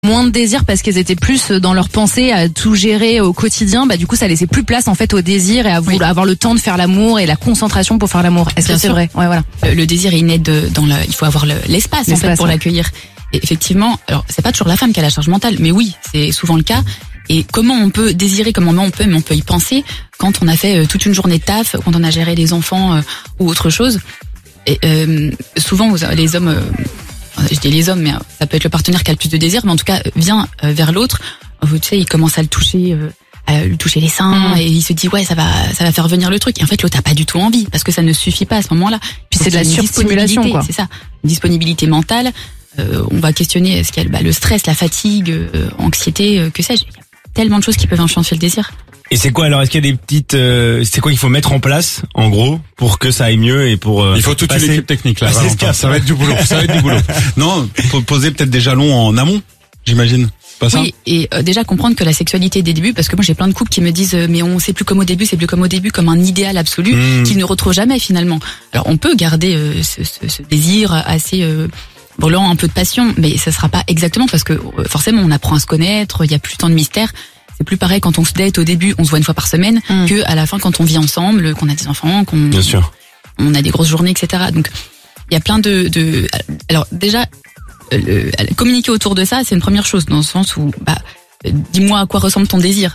moins de désir parce qu'elles étaient plus dans leur pensée à tout gérer au quotidien, du coup ça laissait plus place en fait au désir et à vouloir avoir le temps de faire l'amour et la concentration pour faire l'amour. Est-ce que c'est vrai? Ouais, voilà. Le désir il naît il faut avoir l'espace en fait pour l'accueillir. Et effectivement, alors c'est pas toujours la femme qui a la charge mentale, mais oui, c'est souvent le cas. Et comment on peut désirer, mais on peut y penser quand on a fait toute une journée de taf, quand on a géré les enfants ou autre chose. Et souvent les hommes, je dis les hommes, mais ça peut être le partenaire qui a le plus de désir, mais en tout cas vient vers l'autre. Tu sais, il commence à le toucher, lui toucher les seins, et il se dit ouais ça va faire venir le truc. Et en fait l'autre a pas du tout envie parce que ça ne suffit pas à ce moment-là. Puis c'est de la surstimulation, quoi. C'est ça, une disponibilité mentale. On va questionner est-ce qu'il y a le stress, la fatigue, anxiété, que sais-je. Il y a tellement de choses qui peuvent influencer le désir. Et c'est quoi alors? Est-ce qu'il y a des petites, c'est quoi qu'il faut mettre en place en gros pour que ça aille mieux et pour il faut toute une équipe technique là. Ça va être du boulot. Non, faut poser peut-être des jalons en amont, j'imagine. Pas ça? Oui, et déjà comprendre que la sexualité des débuts, parce que moi j'ai plein de couples qui me disent mais on sait plus comme au début, comme un idéal absolu qu'ils ne retrouvent jamais finalement. Alors on peut garder ce désir assez brûlant, un peu de passion, mais ça sera pas exactement parce que forcément on apprend à se connaître, il y a plus tant de mystère. C'est plus pareil quand on se date au début, on se voit une fois par semaine, que à la fin quand on vit ensemble, qu'on a des enfants, Bien sûr. On a des grosses journées, etc. Donc il y a plein de alors déjà communiquer autour de ça, c'est une première chose dans le sens où dis-moi à quoi ressemble ton désir,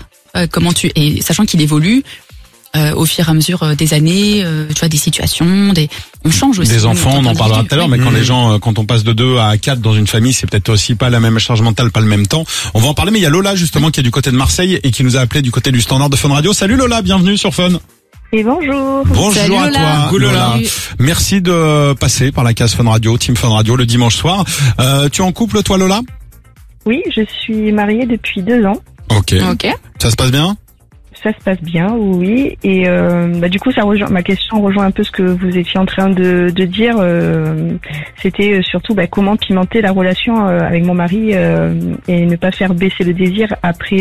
et sachant qu'il évolue au fur et à mesure des années, tu vois, des situations, on change aussi. Des enfants, on en parlera tout à l'heure, mais quand on passe de 2 à 4 dans une famille, c'est peut-être aussi pas la même charge mentale, pas le même temps. On va en parler, mais il y a Lola justement qui est du côté de Marseille et qui nous a appelé du côté du standard de Fun Radio. Salut Lola, bienvenue sur Fun. Et bonjour. Bonjour. Salut à Lola. toi, Coucou Lola. Lola. Merci de passer par la case Fun Radio, Team Fun Radio le dimanche soir. Tu es en couple toi Lola? Oui, je suis mariée depuis 2 ans. Ok. Ça se passe bien? Ça se passe bien, oui. Et du coup, ma question rejoint un peu ce que vous étiez en train de dire. C'était surtout comment pimenter la relation avec mon mari et ne pas faire baisser le désir après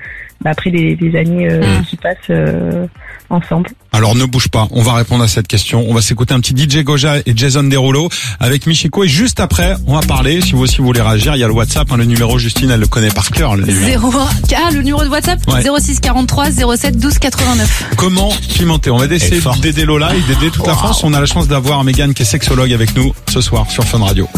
les années qui passent ensemble. Alors ne bouge pas, on va répondre à cette question. On va s'écouter un petit DJ Goja et Jason Derulo avec Michiko. Et juste après, on va parler, si vous aussi vous voulez réagir, il y a le WhatsApp, le numéro Justine, elle le connaît par cœur. Le numéro de WhatsApp, ouais. 06 43 07 12 89. Comment pimenter? On va essayer d'aider Lola et d'aider toute la France. On a la chance d'avoir Mégane qui est sexologue avec nous ce soir sur Fun Radio.